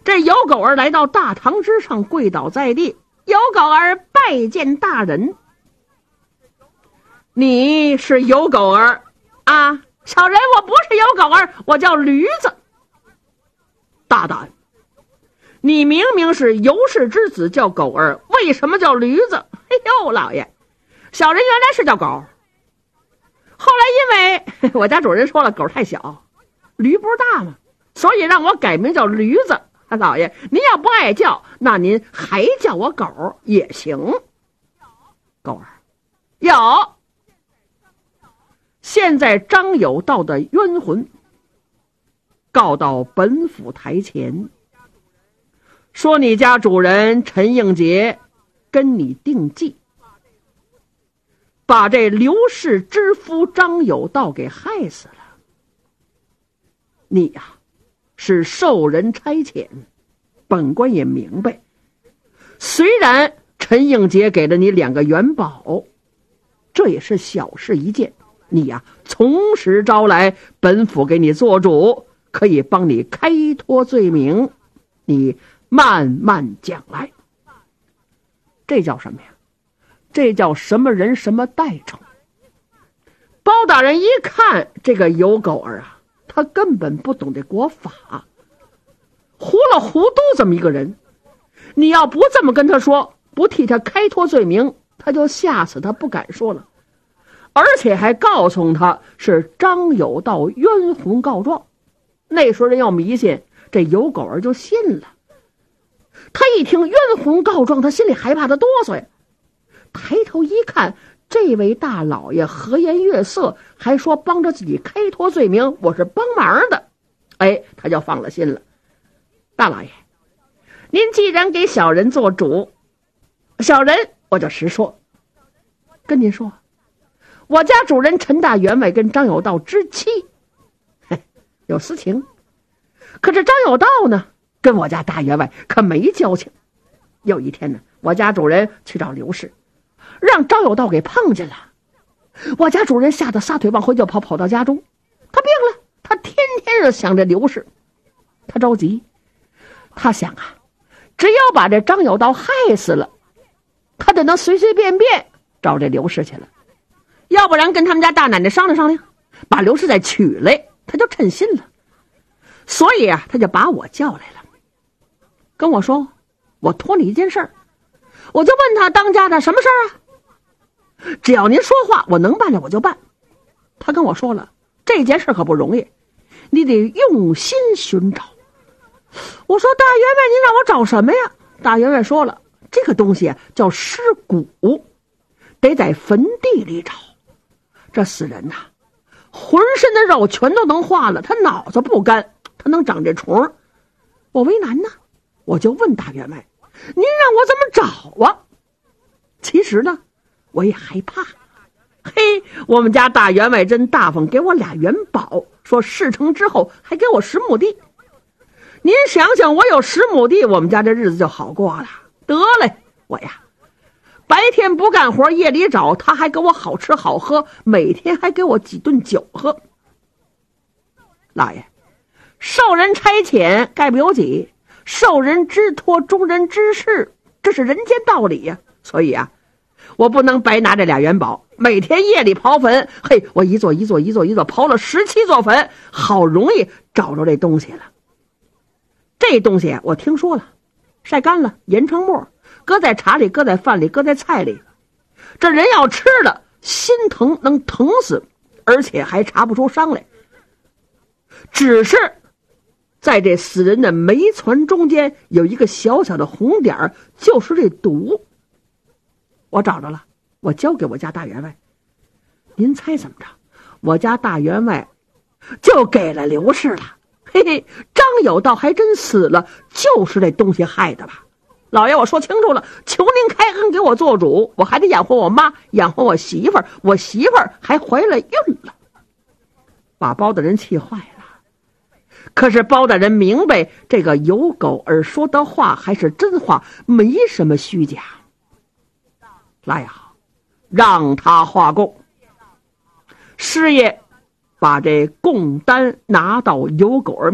这有狗儿来到大堂之上，跪倒在地。有狗儿拜见大人。你是有狗儿啊？小人我不是有狗儿，我叫驴子。大胆！你明明是尤氏之子，叫狗儿，为什么叫驴子？哎呦，老爷，小人原来是叫狗，后来因为我家主人说了狗太小，驴不是大吗？所以让我改名叫驴子。老爷，您要不爱叫，那您还叫我狗也行。狗儿，有。现在张有道的冤魂告到本府台前，说你家主人陈应杰跟你定计，把这刘氏之夫张有道给害死了。你呀，是受人差遣，本官也明白。虽然陈应杰给了你2个元宝，这也是小事一件。你呀，从实招来，本府给你做主，可以帮你开脱罪名，你慢慢讲来。这叫什么呀？这叫什么人什么代称？包大人一看这个有狗儿啊，他根本不懂这国法，糊了糊涂这么一个人。你要不这么跟他说，不替他开脱罪名，他就吓死他不敢说了。而且还告诉他是张有道冤魂告状。那时候人要迷信，这有狗儿就信了。他一听冤魂告状，他心里害怕的哆嗦呀。抬头一看，这位大老爷和颜悦色，还说帮着自己开脱罪名，我是帮忙的。哎，他就放了心了。大老爷，您既然给小人做主，小人我就实说。跟您说，我家主人陈大员外跟张有道之妻有私情，可是张有道呢，跟我家大员外可没交情。有一天呢，我家主人去找刘氏，让张有道给碰见了。我家主人吓得撒腿往回就跑到家中。他病了，他天天的想着刘氏，他着急。他想啊，只要把这张有道害死了，他就能随随便便找这刘氏去了。要不然跟他们家大奶奶商量商量，把刘氏再娶来，他就称心了。所以啊，他就把我叫来了，跟我说，我托你一件事儿。我就问他，当家的什么事儿啊？只要您说话，我能办的我就办。他跟我说了，这件事可不容易，你得用心寻找。我说，大员外，您让我找什么呀？大员外说了，这个东西啊叫尸骨，得在坟地里找。这死人呐，浑身的肉全都能化了，他脑子不干，他能长这虫。我为难呢，我就问大员外，您让我怎么找啊？其实呢，我也害怕。嘿，我们家大员外真大方，给我2元宝，说事成之后还给我10亩地。您想想，我有10亩地，我们家这日子就好过了。得嘞，我呀，白天不干活，夜里找，他还给我好吃好喝，每天还给我几顿酒喝。老爷，受人差遣，概不由己，受人之托，忠人之事，这是人间道理呀。所以啊，我不能白拿这2元宝，每天夜里刨坟。嘿，我一座刨了17座坟，好容易找着这东西了。这东西我听说了，晒干了，研成末，搁在茶里，搁在饭里，搁在菜里。这人要吃了，心疼能疼死，而且还查不出伤来。只是在这死人的眉攒中间有一个小小的红点，就是这毒。我找着了，我交给我家大员外。您猜怎么着？我家大员外就给了刘氏了。嘿嘿，张有道还真死了，就是这东西害的吧？老爷，我说清楚了，求您开恩给我做主，我还得养活我妈，养活我媳妇儿，我媳妇儿还怀了孕了。把包大人气坏了。可是包大人明白，这个有狗儿说的话还是真话，没什么虚假。来呀，让他画供。师爷把这供单拿到有狗儿